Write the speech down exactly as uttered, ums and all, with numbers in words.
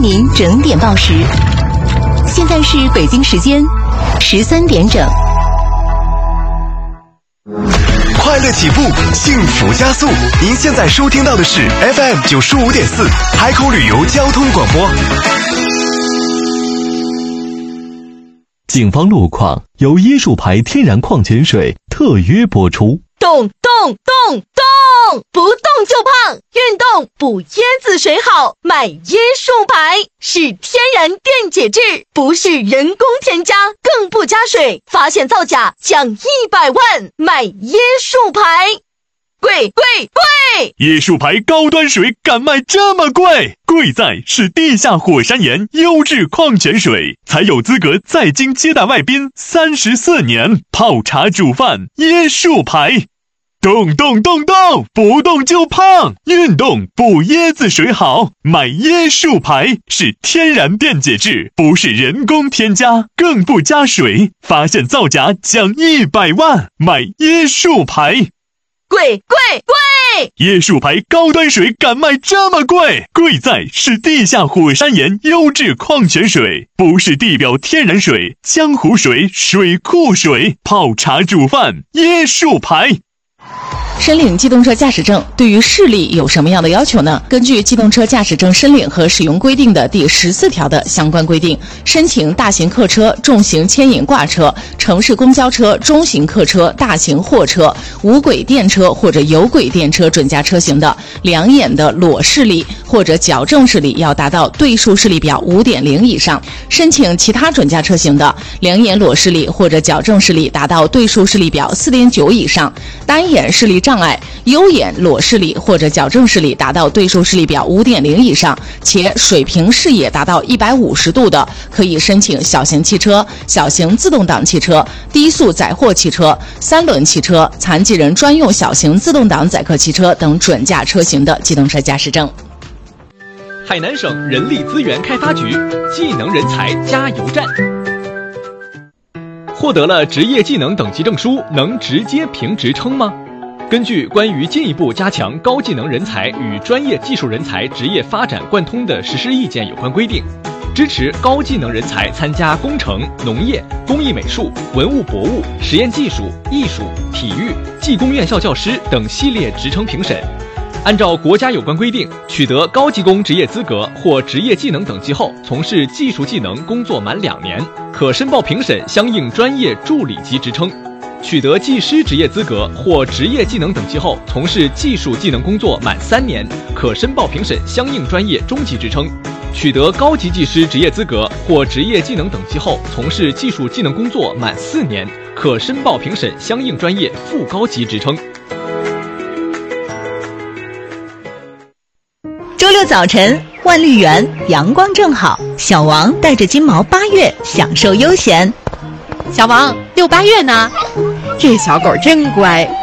您整点报时。现在是北京时间十三点整。 快乐起步，幸福加速。您现在收听到的是 F M 九十五点四海口旅游交通广播。 警方路况由椰树牌天然矿泉水特约播出。 动动动动，不动就胖，运动补椰子水好，买椰树牌，是天然电解质，不是人工添加，更不加水，发现造假奖一百万，买椰树牌。贵贵贵！ 椰树牌高端水敢卖这么贵？贵在是地下火山岩优质矿泉水，才有资格在京接待外宾三十四年，泡茶煮饭椰树牌。动动动动，不动就胖，运动补椰子水好，买椰树牌，是天然电解质，不是人工添加，更不加水，发现造假奖一百万，买椰树牌。 贵贵贵！ 椰树牌高端水敢卖这么贵？贵在是地下火山岩优质矿泉水，不是地表天然水、江湖水、水库水，泡茶煮饭椰树牌。 申领机动车驾驶证对于视力有什么样的要求呢？根据机动车驾驶证申领和使用规定的第十四条的相关规定，申请大型客车、重型牵引挂车、城市公交车、中型客车、大型货车、无轨电车或者有轨电车准驾车型的两眼的裸视力或者矫正视力要达到对数视力表 五点零 以上；申请其他准驾车型的两眼裸视力或者矫正视力达到对数视力表 四点九 以上；单眼视力障碍、优眼裸视力或者矫正视力达到对数视力表 五点零 以上，且水平视野达到一百五十度的，可以申请小型汽车、小型自动挡汽车、低速载货汽车、三轮汽车、残疾人专用小型自动挡载客汽车等准驾车型的机动车驾驶证。 海南省人力资源开发局技能人才加油站。获得了职业技能等级证书，能直接评职称吗？根据关于进一步加强高技能人才与专业技术人才职业发展贯通的实施意见有关规定，支持高技能人才参加工程、农业、工艺美术、文物博物、实验技术、艺术、体育、技工院校教师等系列职称评审。按照国家有关规定，取得高技工职业资格或职业技能等级后，从事技术技能工作满两年，可申报评审相应专业助理级职称；取得技师职业资格或职业技能等级后，从事技术技能工作满三年，可申报评审相应专业中级职称；取得高级技师职业资格或职业技能等级后，从事技术技能工作满四年，可申报评审相应专业副高级职称。 周六早晨，万绿园阳光正好，小王带着金毛八月享受悠闲。 小王，遛八月呢？ 这小狗真乖，